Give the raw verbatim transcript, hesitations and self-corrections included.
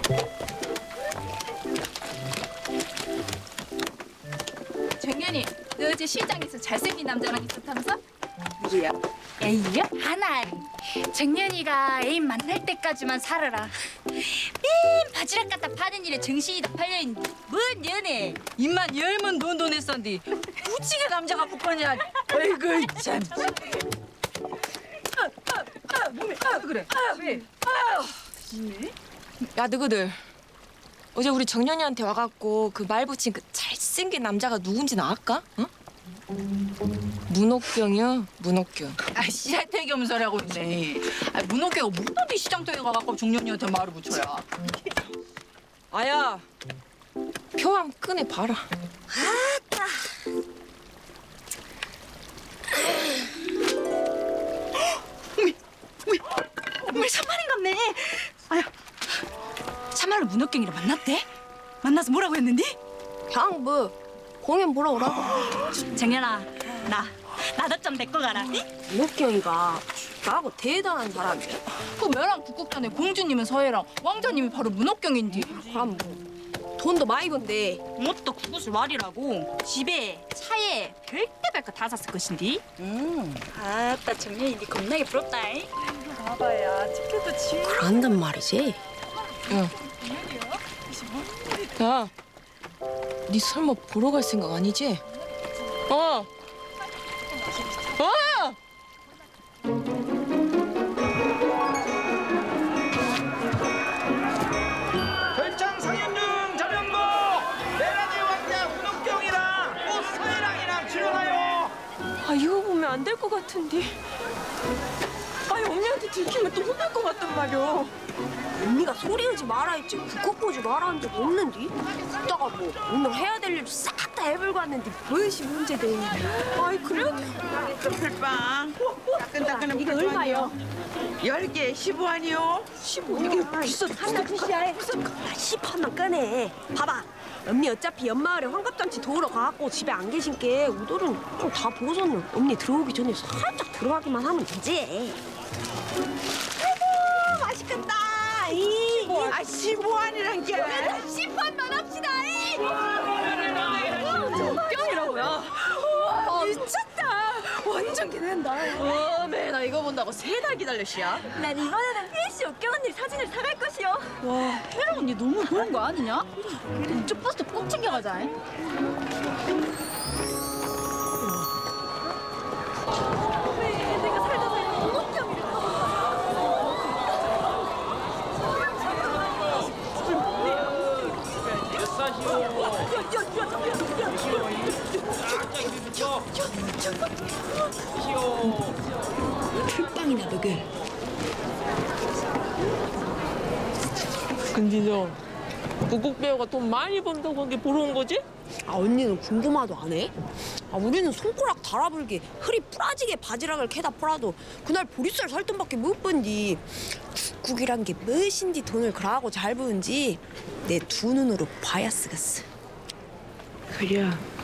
정연이, 너 어제 시장에서 잘생긴 남자랑 있었다면서? 누구야? 애인이야? 하나, 정연이가 애인 만날 때까지만 살아라. 맨 바지락 갖다 파는 일에 정신이 다 팔려있는 뭔 연애. 입만 열면 돈돈 했었는데 무지개 남자가 붙거냐? 아이고 참. 아, 아, 아, 몸에, 아, 그래. 아, 왜? 야, 너희들 어제 우리 정연이한테 와갖고 그 말 붙인 그 잘생긴 남자가 누군지 나을까? 응? 문옥경이요, 문옥경. 아, 씨알태기 없는 소리 하고 있네. 아, 문옥계가 무던디 시장통에 가갖고 중년이한테 말을 붙여야. 아야, 표함 꺼내 봐라. 정말 참말인갑네. 아야, 참말로 문옥경이랑 만났대? 만나서 뭐라고 했는디? 그냥 뭐 공연 보러 오라고. 정연아, 나 나도 좀 데리고 가라. 문옥경이가 나하고 대단한 사람이야. 그 매랑 국국전에 공주님은 서해랑 왕자님이 바로 문옥경인데. 그럼 뭐 돈도 많이 번대. 뭣도 그것을 말이라고. 집에, 차에 별게 별거 다 샀을 것인디. 음. 아따 정연이 니 겁나게 부럽다. 봐봐야 티켓도 지. 그런단 말이지. 야, 야, 니 설마 보러 갈 생각 아니지? 어, 어. 별장 상연 중 자명고 내란의 왕자 문옥경이랑 꽃 서해랑이랑 출연하여. 아, 이거 보면 안 될 것 같은데. 아니, 언니한테 들키면 또 혼날 것 같단 말이야. 언니가 소리 내지 말아 했지 국고 보지 말아 한 적 없는디? 이따가 뭐 오늘 해야 될 일 싹 다 해불고 왔는데 무엇이 문제돼? 아이 그래? 별빵 따끈따끈한 이게 얼마요? 열 개 십오 원이요. 십오. 이게 비싸 하나 주시야. 십 원만 꺼내. 봐봐. 언니 어차피 연마을에 환갑잔치 도우러 가갖고 집에 안 계신 게 우돌은 좀 다 보고서는 언니 들어오기 전에 살짝 들어가기만 하면 되지. 아이고 맛있겠다. 이. 아 십오 원이란 게. 십 원만 합시다. 이. 뿅이라고요? 우와, 미쳤다. 완전 기대된다. 어메, 나 이거 본다고 세 달 기다렸시야. 난 이번에는 혜씨 옥경 언니 사진을 사갈 것이요. 와, 혜랑 언니 너무 그런 거 아니냐? 이쪽 버스 꼭 챙겨가자. 풀빵이나 먹을. 근데 너 북극 배우가 돈 많이 번다고 하게 보러 온 거지? 아 언니는 궁금하도 안 해? 아 우리는 손가락 달아불게 흐리 뿌라지게 바지락을 캐다 팔아도 그날 보리쌀 살 돈밖에 못 번디. 국국이란 게 무엇인지 돈을 그러하고 잘 버는지 내 두 눈으로 봐야 쓰겠어. 그래.